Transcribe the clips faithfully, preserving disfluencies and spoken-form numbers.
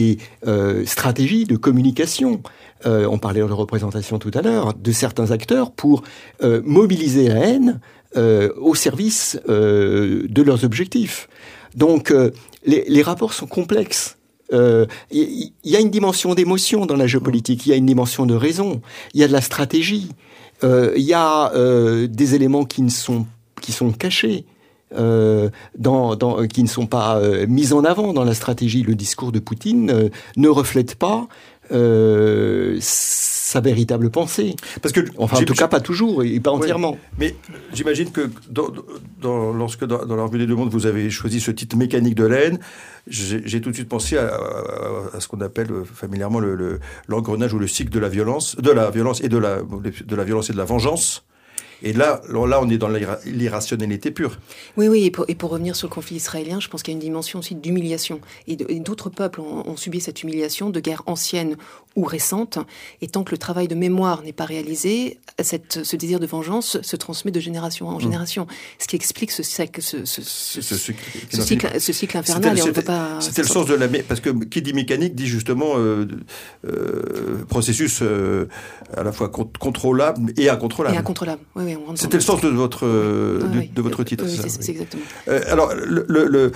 euh, stratégies de communication. Euh, on parlait de représentation tout à l'heure, de certains acteurs pour euh, mobiliser la haine euh, au service euh, de leurs objectifs. Donc, euh, les, les rapports sont complexes. Il euh, y, y a une dimension d'émotion dans la géopolitique, il y a une dimension de raison, il y a de la stratégie, il euh, y a euh, des éléments qui ne sont qui sont cachés. Euh, dans, dans, qui ne sont pas euh, mis en avant dans la stratégie. Le discours de Poutine euh, ne reflète pas euh, sa véritable pensée. Parce que, enfin, en tout cas, pas toujours et pas entièrement. Ouais, mais j'imagine que dans, dans, lorsque dans, dans la revue des Deux Mondes, vous avez choisi ce titre Mécanique de la haine, j'ai, j'ai tout de suite pensé à, à, à ce qu'on appelle familièrement le, le, l'engrenage ou le cycle de la violence, de la violence et de la, de la violence et de la vengeance. Et là, là, on est dans l'irrationalité pure. Oui, oui. Et pour, et pour revenir sur le conflit israélien, je pense qu'il y a une dimension aussi d'humiliation. Et, de, et d'autres peuples ont, ont subi cette humiliation de guerres anciennes ou récentes. Et tant que le travail de mémoire n'est pas réalisé, cette, ce désir de vengeance se transmet de génération en génération. Mmh. Ce qui explique ce, ce, ce, ce, ce, ce, cycle, ce, cycle, ce cycle infernal. C'était, et on ne peut pas. C'était le sens de la... Parce que qui dit mécanique dit justement euh, euh, processus euh, à la fois contrôlable et incontrôlable. Et incontrôlable, oui, oui. C'était le sens de votre, euh, ah, du, oui. de votre titre. Oui, ça, c'est, oui. c'est exactement. Euh, alors, le, le, le,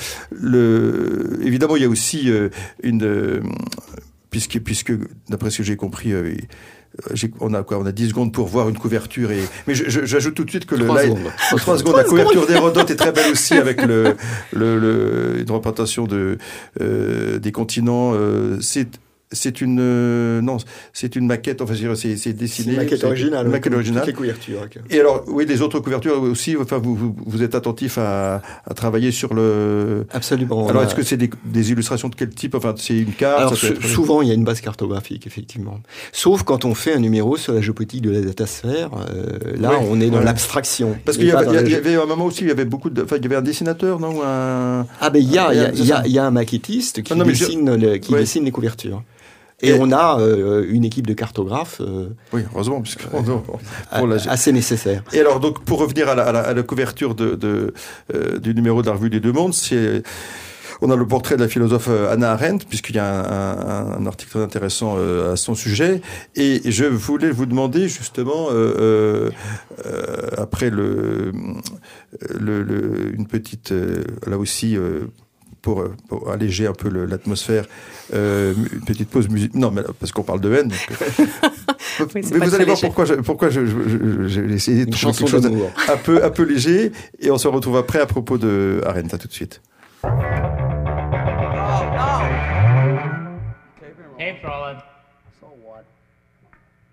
le, évidemment, il y a aussi euh, une... Euh, puisque, puisque, d'après ce que j'ai compris... Euh, J'ai, on a quoi? On a dix secondes pour voir une couverture et mais je, je, j'ajoute tout de suite que le trois live, secondes. trois, trois secondes. La couverture d'Hérodote est très belle aussi avec le, le, le une représentation de euh, des continents. Euh, c'est c'est une euh, non, c'est une maquette. Enfin, c'est, c'est dessiné. C'est une maquette c'est, originale. Une maquette originale. Toutes les couvertures. Okay. Et alors, oui, les autres couvertures aussi. Enfin, vous vous, vous êtes attentif à, à travailler sur le. Absolument. Alors, a... est-ce que c'est des, des illustrations de quel type? Enfin, c'est une carte. Alors, ça peut être... souvent, il y a une base cartographique, effectivement. Sauf quand on fait un numéro sur la géopolitique de la datasphère. Euh, là, ouais, on est dans ouais. l'abstraction. Parce qu'il y avait, il y avait un moment aussi, il y avait beaucoup de. Enfin, il y avait un dessinateur, non? Un... Ah ben, il y a, il y a, il y a, il y a un maquettiste qui, ah, non, dessine, je... le, qui ouais. dessine les couvertures. Et, et on a euh, une équipe de cartographes. Euh, oui, heureusement, parce que euh, pour la... assez nécessaire. Et alors, donc, pour revenir à la, à la, à la couverture de, de, euh, du numéro de la revue des Deux Mondes, c'est, on a le portrait de la philosophe Hannah Arendt, puisqu'il y a un, un, un article très intéressant euh, à son sujet. Et je voulais vous demander justement, euh, euh, après le, le, le, une petite, euh, là aussi. Euh, Pour, pour alléger un peu le, l'atmosphère, euh, une petite pause musicale. Non, mais parce qu'on parle de haine. Donc, euh... oui, mais vous allez voir pourquoi, je, pourquoi je, je, je, j'ai essayé de trouver quelque chose un peu, un peu léger. Et on se retrouve après à propos de Arendt. À tout de suite. Hey, Frolin. So what?